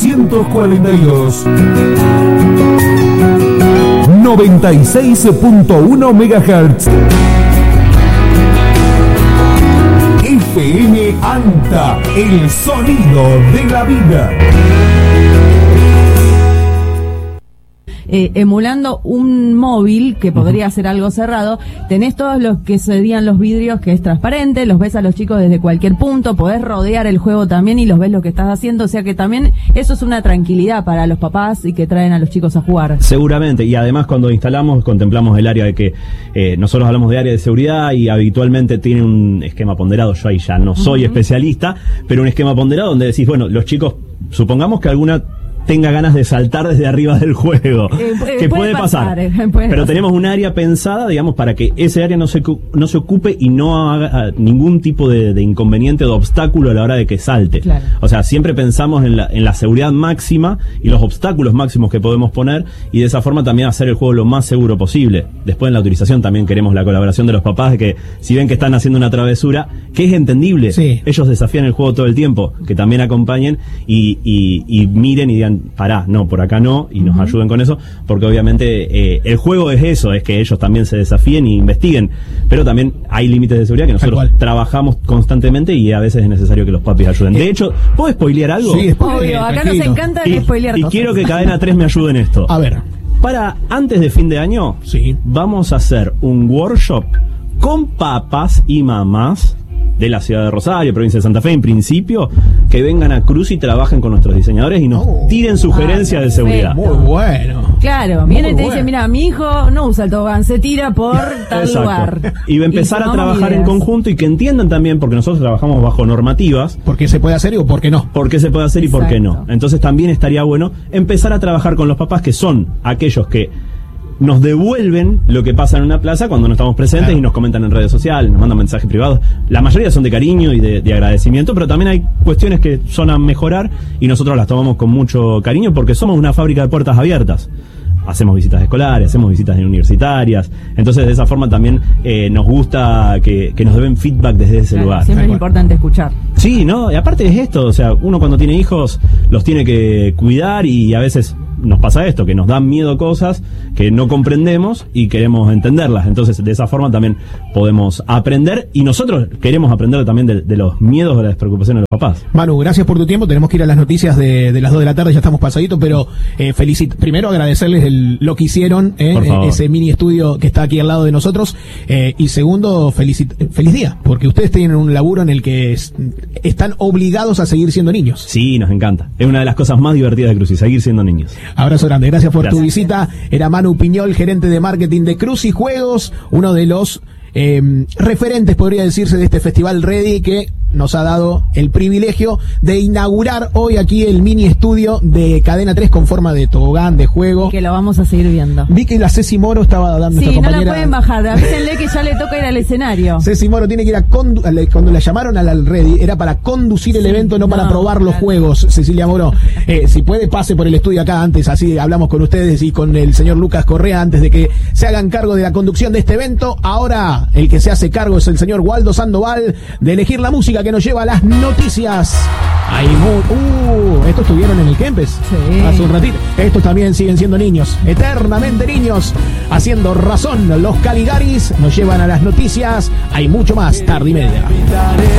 242. 96.1 MHz. FM Anta, el sonido de la vida. Emulando un móvil que podría ser algo cerrado, tenés todos los que serían los vidrios, que es transparente, los ves a los chicos desde cualquier punto, podés rodear el juego también y los ves lo que estás haciendo, o sea que también eso es una tranquilidad para los papás y que traen a los chicos a jugar. Seguramente, y además cuando instalamos, contemplamos el área de que nosotros hablamos de área de seguridad y habitualmente tiene un esquema ponderado. Yo ahí ya no soy especialista, pero un esquema ponderado donde decís, bueno, los chicos, supongamos que alguna tenga ganas de saltar desde arriba del juego, que puede pasar. Pero tenemos un área pensada, digamos, para que ese área no se ocupe y no haga ningún tipo de inconveniente o de obstáculo a la hora de que salte. Claro. O sea, siempre pensamos en la seguridad máxima y los obstáculos máximos que podemos poner, y de esa forma también hacer el juego lo más seguro posible. Después en la autorización también queremos la colaboración de los papás, de que si ven que están haciendo una travesura, que es entendible, sí, ellos desafían el juego todo el tiempo, que también acompañen y miren y digan, pará, no, por acá no, y nos ayuden con eso, porque obviamente el juego es eso, es que ellos también se desafíen e investiguen, pero también hay límites de seguridad que nosotros trabajamos constantemente y a veces es necesario que los papis ayuden. De hecho, ¿puedo spoilear algo? Sí, obvio, acá nos encanta spoilear cosas. Y quiero que Cadena 3 me ayude en esto. A ver. Para antes de fin de año, sí, vamos a hacer un workshop con papás y mamás de la ciudad de Rosario, provincia de Santa Fe, en principio, que vengan a Cruz y trabajen con nuestros diseñadores y nos tiren sugerencias de seguridad. Muy bueno. Claro, viene y te dice, mira, mi hijo no usa el tobogán, se tira por tal lugar. Y va a empezar a trabajar en conjunto y que entiendan también, porque nosotros trabajamos bajo normativas. ¿Por qué se puede hacer y por qué no? ¿Por qué se puede hacer y por qué no? Entonces también estaría bueno empezar a trabajar con los papás, que son aquellos que nos devuelven lo que pasa en una plaza cuando no estamos presentes, y nos comentan en redes sociales, nos mandan mensajes privados. La mayoría son de cariño y de agradecimiento, pero también hay cuestiones que son a mejorar y nosotros las tomamos con mucho cariño porque somos una fábrica de puertas abiertas. Hacemos visitas escolares, hacemos visitas universitarias, entonces de esa forma también nos gusta que nos den feedback desde ese lugar. Siempre es importante escuchar. Sí, ¿no? Y aparte es esto, o sea, uno cuando tiene hijos los tiene que cuidar y a veces nos pasa esto, que nos dan miedo cosas que no comprendemos y queremos entenderlas. Entonces de esa forma también podemos aprender y nosotros queremos aprender también de los miedos o las preocupaciones de los papás. Manu, gracias por tu tiempo. Tenemos que ir a las noticias de las 2 de la tarde, ya estamos pasaditos, pero primero agradecerles lo que hicieron, ese mini estudio que está aquí al lado de nosotros, y segundo, feliz día, porque ustedes tienen un laburo en el que están obligados a seguir siendo niños. Sí, nos encanta. Es una de las cosas más divertidas de Cruz, y seguir siendo niños. Abrazo grande, gracias por tu visita. Era Manu Piñol, gerente de marketing de Cruz y Juegos, uno de los referentes, podría decirse, de este festival Ready, que nos ha dado el privilegio de inaugurar hoy aquí el mini estudio de Cadena 3 con forma de tobogán, de juego. Que lo vamos a seguir viendo. Vi que la Ceci Moro estaba dando, nuestra compañera. Sí, no la pueden bajar, avísenle que ya le toca ir al escenario. Ceci Moro tiene que ir cuando la llamaron al Ready, era para conducir el evento, no para probar los juegos. Cecilia Moro, si puede, pase por el estudio acá antes, así hablamos con ustedes y con el señor Lucas Correa antes de que se hagan cargo de la conducción de este evento. Ahora el que se hace cargo es el señor Waldo Sandoval, de elegir la música que nos lleva a las noticias. Estos estuvieron en el Kempes hace un ratito. Estos también siguen siendo niños, eternamente niños, haciendo razón. Los Caligaris nos llevan a las noticias. Hay mucho más, tarde y media.